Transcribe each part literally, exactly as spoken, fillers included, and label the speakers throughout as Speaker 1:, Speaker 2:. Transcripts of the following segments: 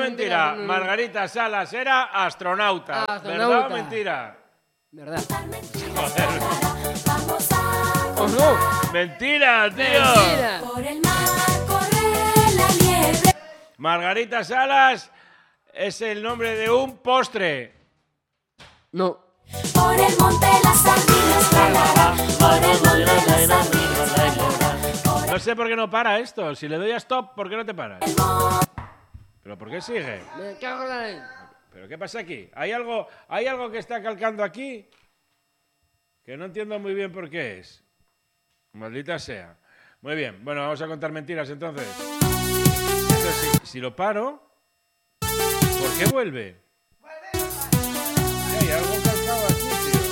Speaker 1: mentira?
Speaker 2: mentira.
Speaker 1: Margarita Salas era astronauta.
Speaker 2: Astronauta.
Speaker 1: ¿Verdad o mentira?
Speaker 2: ¿Verdad?
Speaker 1: Joder.
Speaker 2: ¿O no?
Speaker 1: Mentira, tío.
Speaker 2: Mentira.
Speaker 3: Por el mar corre la liebre.
Speaker 1: Margarita Salas es el nombre de un postre.
Speaker 2: No.
Speaker 3: Por el monte las sardinas, la, la, la. Por el monte las sardinas, la, la, la.
Speaker 1: No sé por qué no para esto. Si le doy a stop, ¿por qué no te paras? ¿Pero por qué sigue?
Speaker 2: Me cago en la ley.
Speaker 1: ¿Pero qué pasa aquí? ¿Hay algo, ¿Hay algo que está calcando aquí? Que no entiendo muy bien por qué es. Maldita sea. Muy bien. Bueno, vamos a contar mentiras entonces. Entonces, si, si lo paro, ¿por qué vuelve? ¿Qué hay algo calcado aquí,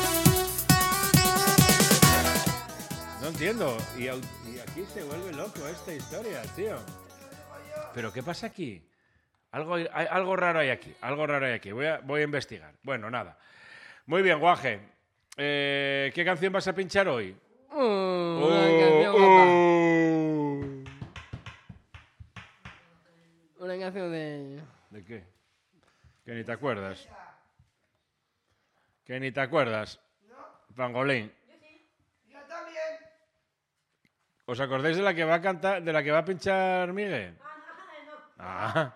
Speaker 1: tío? No entiendo. Y, au- y aquí se vuelve loco esta historia, tío. ¿Pero qué pasa aquí? Algo, hay, algo raro hay aquí. Algo raro hay aquí. Voy a, voy a investigar. Bueno, nada. Muy bien, Guaje. Eh, ¿Qué canción vas a pinchar hoy?
Speaker 2: Oh, una canción guapa.
Speaker 1: oh.
Speaker 2: Una canción de...
Speaker 1: ¿De qué? Que ni te acuerdas. Que ni te acuerdas. Pangolín. ¿Os acordáis de la que va a cantar, de la que va a pinchar Miguel? Ah.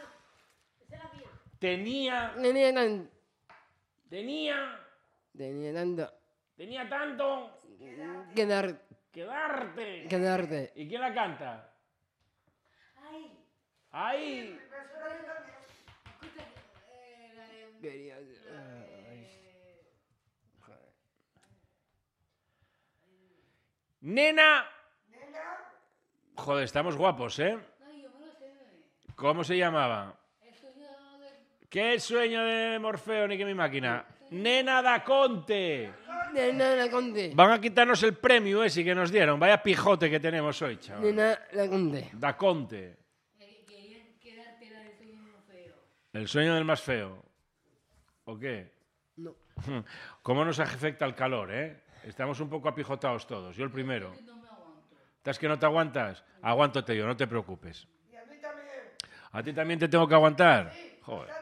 Speaker 1: Tenía,
Speaker 2: Tenía tanto...
Speaker 1: tenía,
Speaker 2: Tenía tanto...
Speaker 1: tenía tanto
Speaker 2: Que dar...
Speaker 1: que darte.
Speaker 2: Que darte.
Speaker 1: ¿Y quién la canta? Ahí.
Speaker 2: Quería... Ay.
Speaker 1: Nena. Joder, estamos guapos, ¿eh? ¿Cómo se llamaba? ¿Qué sueño de Morfeo ni que mi máquina? Nena da Conte.
Speaker 2: Nena la conte.
Speaker 1: Van a quitarnos el premio ese que nos dieron. Vaya pijote que tenemos hoy, chaval.
Speaker 2: Nena la conte.
Speaker 1: Da Conte. El sueño del más feo. ¿O qué?
Speaker 2: No.
Speaker 1: ¿Cómo nos afecta el calor, eh? Estamos un poco apijotados todos. Yo el primero. ¿Estás que no te aguantas? Aguántate yo, no te preocupes.
Speaker 4: Y a mí también.
Speaker 1: ¿A ti también te tengo que aguantar? Joder.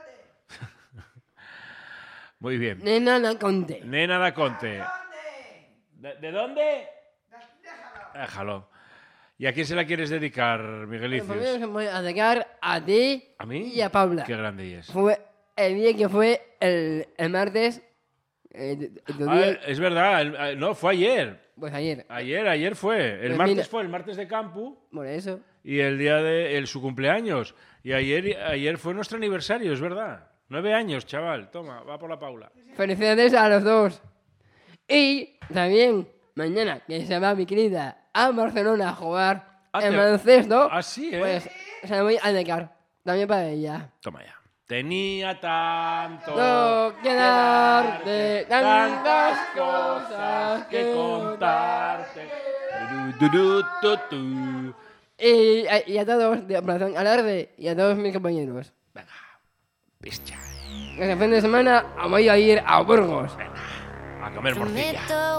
Speaker 1: Muy bien.
Speaker 2: Nena la conte.
Speaker 1: Nena da Conte.
Speaker 4: ¿Dónde?
Speaker 1: ¿De, de dónde?
Speaker 4: Déjalo.
Speaker 1: Déjalo. ¿Y a quién se la quieres dedicar,
Speaker 2: Pues
Speaker 1: Miguelicius?
Speaker 2: me voy a dedicar a ti
Speaker 1: ¿A mí?
Speaker 2: y a Paula.
Speaker 1: Qué grande es.
Speaker 2: Fue el día que fue el, el martes. eh, tu- tu
Speaker 1: Ah,
Speaker 2: día-
Speaker 1: es verdad, el- eh, no, fue ayer.
Speaker 2: pues ayer.
Speaker 1: Ayer, ayer fue. El
Speaker 2: Pues
Speaker 1: martes
Speaker 2: mira.
Speaker 1: fue el martes de campo
Speaker 2: Por eso.
Speaker 1: y el día de el, su cumpleaños. Y ayer, ayer fue nuestro aniversario, es verdad. Nueve años, chaval. Toma, va por la Paula.
Speaker 2: Felicidades a los dos. Y también mañana que se va mi querida a Barcelona a jugar
Speaker 1: Ah,
Speaker 2: en
Speaker 1: te-
Speaker 2: baloncesto.
Speaker 1: Ah, sí, ¿eh?
Speaker 2: Pues se la voy a dedicar. También para ella.
Speaker 1: Toma ya. Tenía tanto
Speaker 2: No que darte tantas
Speaker 1: cosas que
Speaker 2: que
Speaker 1: contarte. Du, du, du, tu, tu.
Speaker 2: Y, a- y a todos de Operación Alarde y a todos mis compañeros.
Speaker 1: Venga, pischa.
Speaker 2: Este fin de semana voy a ir a Burgos.
Speaker 1: A comer morcilla.
Speaker 3: Prometo